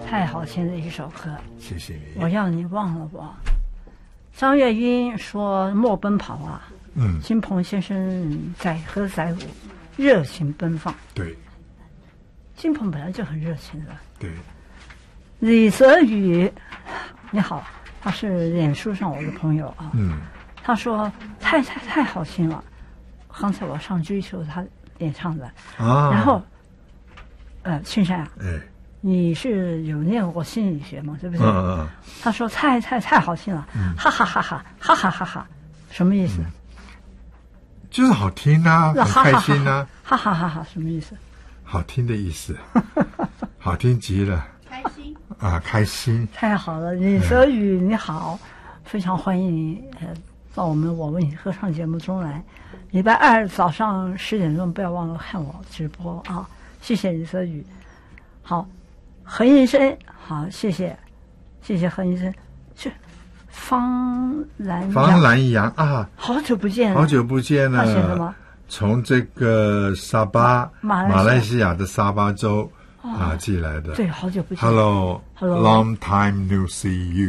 太好听的一首歌。 谢谢你。 我要你忘了我。张月英说莫奔跑啊，金鹏先生载歌载舞，热情奔放。 对， 金鹏本来就很热情的。 对。 李泽宇，你好，他是脸书上我的朋友啊。他说太好听了，刚才我上追求他演唱的啊。然后，青山啊，你是有念过心理学吗？对不对？他说太好听了，哈哈哈哈哈哈哈哈，什么意思？ 就是好听啊，很开心啊， 哈哈哈哈，什么意思？ 好听的意思，好听极了， 开心啊，开心， 太好了。李泽宇你好，非常欢迎你到我为你歌唱节目中来。礼拜2早上10点钟不要忘了看我直播啊！谢谢李泽宇。好，何医生，好，谢谢何医生。是方兰阳啊， 好久不见了， 好久不见了。 他写什么？ 从这个沙巴，马来西亚的沙巴州寄来的。 对，好久不见。 Hello, long time no see you 。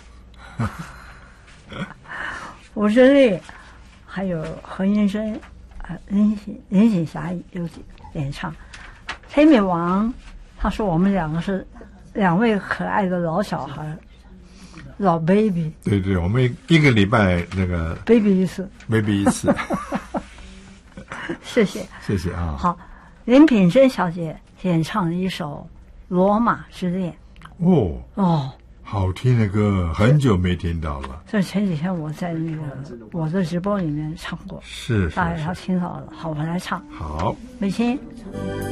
吴珍丽，还有何医生，林锦霞有演唱。黑美王，他说我们两位可爱的老小孩，老 baby。 对，我们一个礼拜那个 baby 一次。谢谢啊。 好，林品珍小姐演唱一首《罗马之恋》。 哦，好听的歌，很久没听到了。 这前几天我在那个我的直播里面唱过， 是大家听到了。好，我来唱。 好， 美心。